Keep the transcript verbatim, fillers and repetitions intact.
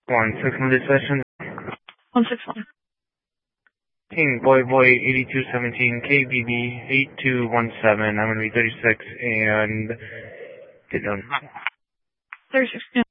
One six one session. One six one. Team Boy Boy eighty-two seventeen K B B eight two one seven. I'm gonna be thirty-six and get done. thirty-six. Yeah.